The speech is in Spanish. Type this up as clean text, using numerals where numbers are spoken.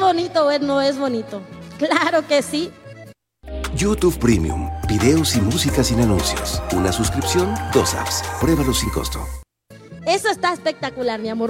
bonito o no es bonito. Claro que sí. YouTube Premium, videos y música sin anuncios. Una suscripción, 2 apps. Pruébalo sin costo. Eso está espectacular, mi amor.